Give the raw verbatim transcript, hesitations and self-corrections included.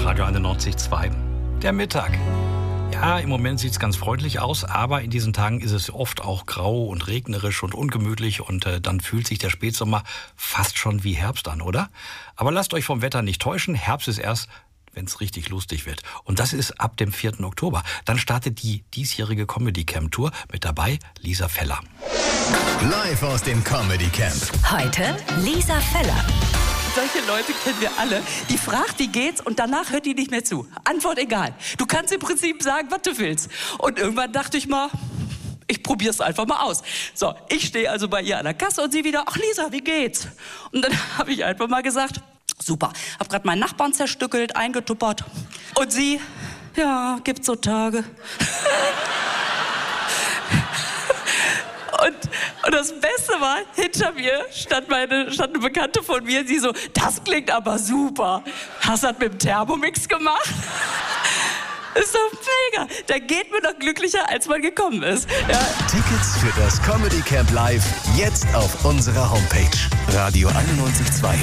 Radio einundneunzig Komma zwei. Der Mittag. Ja, im Moment sieht es ganz freundlich aus, aber in diesen Tagen ist es oft auch grau und regnerisch und ungemütlich und äh, dann fühlt sich der Spätsommer fast schon wie Herbst an, oder? Aber lasst euch vom Wetter nicht täuschen, Herbst ist erst, wenn es richtig lustig wird. Und das ist ab dem vierten Oktober. Dann startet die diesjährige Comedy Camp Tour. Mit dabei Lisa Feller. Live aus dem Comedy Camp. Heute Lisa Feller. Solche Leute kennen wir alle. Die fragt, wie geht's, und danach hört die nicht mehr zu. Antwort egal. Du kannst im Prinzip sagen, was du willst. Und irgendwann dachte ich mal, ich probier's einfach mal aus. So, ich stehe also bei ihr an der Kasse und sie wieder, ach Lisa, wie geht's? Und dann habe ich einfach mal gesagt, super, hab gerade meinen Nachbarn zerstückelt, eingetuppert. Und sie, ja, gibt so Tage. Und, und das Beste war, hinter mir stand, meine, stand eine Bekannte von mir, sie so, das klingt aber super. Hast du das mit dem Thermomix gemacht? Ist doch mega. Da geht man doch glücklicher, als man gekommen ist. Ja. Tickets für das Comedy Camp Live jetzt auf unserer Homepage radio einundneunzig Komma zwei.